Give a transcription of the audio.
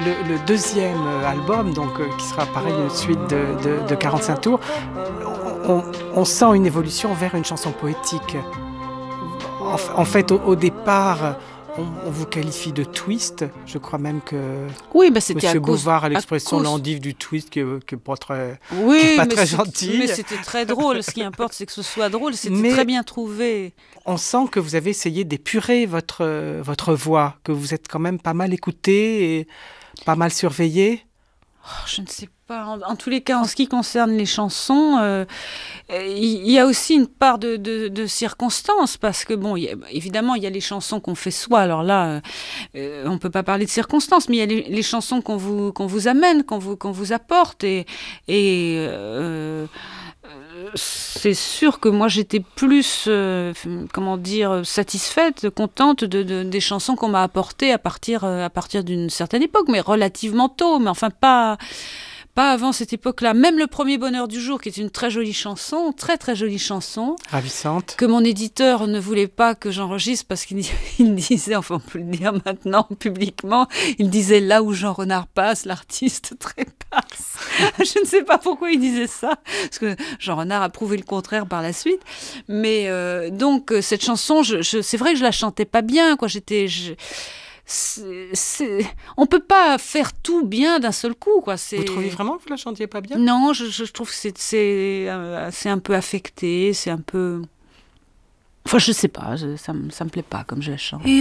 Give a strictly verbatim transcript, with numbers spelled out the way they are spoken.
le, le deuxième album, donc, euh, qui sera pareil une suite de, de, de quarante-cinq tours, on, on sent une évolution vers une chanson poétique. En, en fait, au, au départ, on, on vous qualifie de twist. Je crois même que oui, bah c'était Monsieur à cause, Bouvard a l'expression cause... l'endive du twist qui n'est pas très, oui, qui est pas mais très c'est, gentille. Mais c'était très drôle. Ce qui importe, c'est que ce soit drôle. C'était mais très bien trouvé. On sent que vous avez essayé d'épurer votre, votre voix, que vous êtes quand même pas mal écouté et pas mal surveillé. Oh, je ne sais pas. En, en tous les cas, en ce qui concerne les chansons, euh, il y a aussi une part de, de, de circonstances, parce que, bon, il y a, évidemment, il y a les chansons qu'on fait soi. Alors là, euh, on ne peut pas parler de circonstances, mais il y a les, les chansons qu'on vous, qu'on vous amène, qu'on vous, qu'on vous apporte. Et, et euh, c'est sûr que moi, j'étais plus, euh, comment dire, satisfaite, contente de, de, des chansons qu'on m'a apportées à partir, à partir d'une certaine époque, mais relativement tôt, mais enfin pas... Pas avant cette époque-là. Même le premier Bonheur du jour, qui est une très jolie chanson, très très jolie chanson. Ravissante. Que mon éditeur ne voulait pas que j'enregistre parce qu'il il disait, enfin on peut le dire maintenant publiquement, il disait là où Jean Renard passe, l'artiste trépasse. Je ne sais pas pourquoi il disait ça, parce que Jean Renard a prouvé le contraire par la suite. Mais euh, donc cette chanson, je, je, c'est vrai que je la chantais pas bien, quoi. J'étais... Je, C'est, c'est... on peut pas faire tout bien d'un seul coup, quoi. C'est... Vous trouvez vraiment que vous la chantiez pas bien ? Non, je, je trouve que c'est, c'est, euh, c'est un peu affecté, c'est un peu... Enfin, je sais pas, je, ça, me, ça me plaît pas comme je la chante.